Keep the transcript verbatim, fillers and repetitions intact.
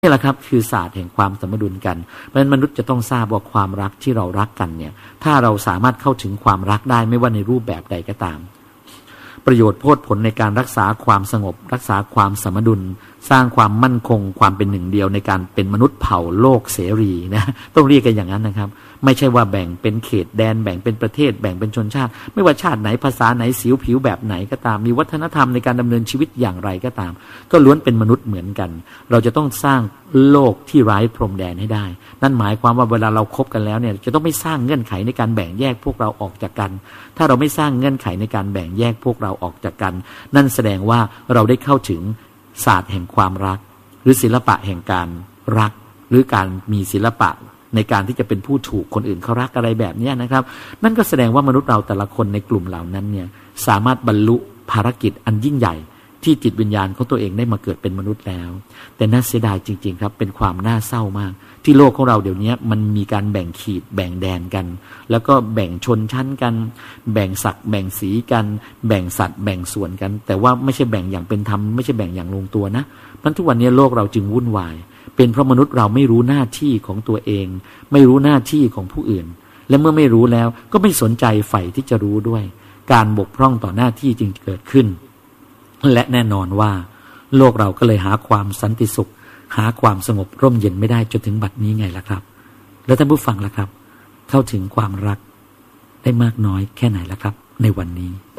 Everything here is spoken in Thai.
นี่แหละครับคือศาสตร์แห่งความสมดุลกันเพราะฉะนั้นมนุษย์จะต้องทราบว่าความรักที่เรารักกันเนี่ยถ้าเราสามารถเข้าถึงความรักได้ไม่ว่าในรูปแบบใดก็ตามประโยชน์โพธิ์ผลในการรักษาความสงบรักษาความสมดุลสร้างความมั่นคงความเป็นหนึ่งเดียวในการเป็นมนุษย์เผ่าโลกเสรีนะต้องเรียกกันอย่างนั้นนะครับไม่ใช่ว่าแบ่งเป็นเขตแดนแบ่งเป็นประเทศแบ่งเป็นชนชาติไม่ว่าชาติไหนภาษาไหนสีผิวแบบไหนก็ตามมีวัฒนธรรมในการดำเนินชีวิตอย่างไรก็ตามก็ล้วนเป็นมนุษย์เหมือนกันเราจะต้องสร้างโลกที่ไร้พรมแดนให้ได้นั่นหมายความว่าเวลาเราคบกันแล้วเนี่ยจะต้องไม่สร้างเงื่อนไขในการแบ่งแยกพวกเราออกจากกันถ้าเราไม่สร้างเงื่อนไขในการแบ่งแยกพวกเราออกจากกันนั่นแสดงว่าเราได้เข้าถึงศาสตร์แห่งความรักหรือศิลปะแห่งการรักหรือการมีศิลปะในการที่จะเป็นผู้ถูกคนอื่นเขารักอะไรแบบนี้นะครับนั่นก็แสดงว่ามนุษย์เราแต่ละคนในกลุ่มเหล่านั้นเนี่ยสามารถบรรลุภารกิจอันยิ่งใหญ่ที่จิตวิญญาณของตัวเองได้มาเกิดเป็นมนุษย์แล้วแต่น่าเสียดายจริงๆครับเป็นความน่าเศร้ามากที่โลกของเราเดี๋ยวนี้มันมีการแบ่งขีดแบ่งแดนกันแล้วก็แบ่งชนชั้นกันแบ่งศักดิ์แบ่งสีกันแบ่งสัตว์แบ่งส่วนกันแต่ว่าไม่ใช่แบ่งอย่างเป็นธรรมไม่ใช่แบ่งอย่างลงตัวนะเพราะทุกวันนี้โลกเราจึงวุ่นวายเป็นเพราะมนุษย์เราไม่รู้หน้าที่ของตัวเองไม่รู้หน้าที่ของผู้อื่นและเมื่อไม่รู้แล้วก็ไม่สนใจใฝ่ที่จะรู้ด้วยการบกพร่องต่อหน้าที่จึงเกิดขึ้นและแน่นอนว่าโลกเราก็เลยหาความสันติสุขหาความสงบร่มเย็นไม่ได้จนถึงบัดนี้ไงล่ะครับแล้วท่านผู้ฟังล่ะครับเข้าถึงความรักได้มากน้อยแค่ไหนล่ะครับในวันนี้